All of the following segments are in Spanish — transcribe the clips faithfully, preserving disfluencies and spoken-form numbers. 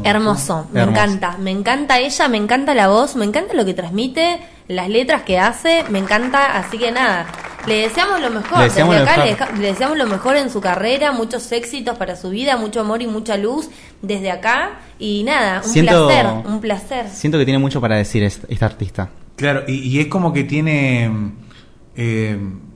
Hermoso, me Hermoso. encanta, me encanta ella, me encanta la voz, me encanta lo que transmite, las letras que hace, me encanta, así que nada, le deseamos lo mejor, Le deseamos desde lo acá le, mejor. deja- le deseamos lo mejor en su carrera, muchos éxitos para su vida, mucho amor y mucha luz desde acá, y nada, un Siento- placer, un placer. Siento que tiene mucho para decir esta, esta artista. Claro, y, y es como que tiene, eh,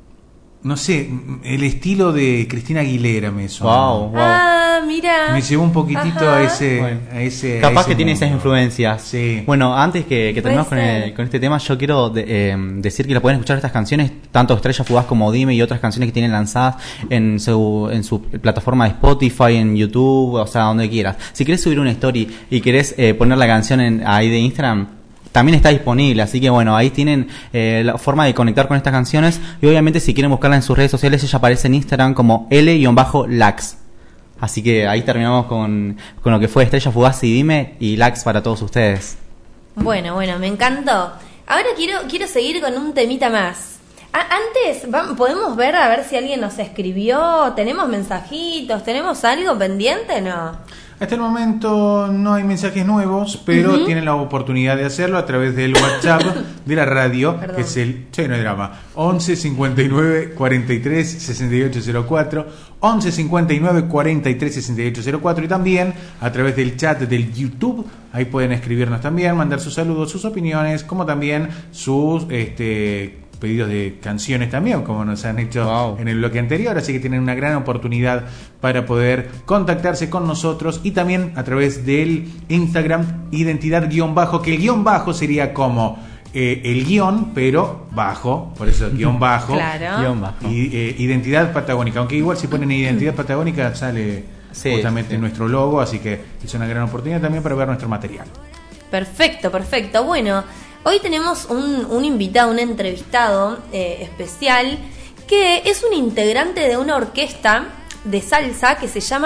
no sé, el estilo de Cristina Aguilera me suena. Wow, wow. Ah, mira. Me llevó un poquitito Ajá. a ese, Bueno, a ese. a Capaz ese que tiene mundo. esas influencias. Sí. Bueno, antes que, que terminemos con, Puede el- ser. con este tema, yo quiero de- eh, decir que la pueden escuchar estas canciones, tanto Estrella Fugaz como Dime y otras canciones que tienen lanzadas en su, en su plataforma de Spotify, en YouTube, o sea, donde quieras. Si querés subir una story y querés eh, poner la canción en, ahí de Instagram, también está disponible, así que bueno, ahí tienen eh, la forma de conectar con estas canciones y obviamente si quieren buscarla en sus redes sociales, ella aparece en Instagram como L-Lax. Así que ahí terminamos con, con lo que fue Estrella Fugaz y Dime y Lax para todos ustedes. Bueno, bueno, me encantó. Ahora quiero quiero seguir con un temita más. A- antes, va- ¿podemos ver a ver si alguien nos escribió? ¿Tenemos mensajitos? ¿Tenemos algo pendiente? No. Hasta el momento no hay mensajes nuevos, pero Ujú. tienen la oportunidad de hacerlo a través del WhatsApp de la radio, Perdón. que es el, che, no hay drama, once cincuenta y nueve cuarenta y tres sesenta y ocho cero cuatro, once cincuenta y nueve cuarenta y tres sesenta y ocho cero cuatro, y también a través del chat del YouTube, ahí pueden escribirnos también, mandar sus saludos, sus opiniones, como también sus este pedidos de canciones también, como nos han hecho Wow. en el bloque anterior, así que tienen una gran oportunidad para poder contactarse con nosotros y también a través del Instagram identidad guión bajo, que el guión bajo sería como eh, el guión, pero bajo, por eso guión bajo, Claro. Guión bajo. y eh, identidad patagónica, aunque igual si ponen identidad patagónica sale Sí, justamente sí. nuestro logo, así que es una gran oportunidad también para ver nuestro material. Perfecto, perfecto. Bueno, hoy tenemos un, un invitado, un entrevistado eh, especial, que es un integrante de una orquesta de salsa que se llama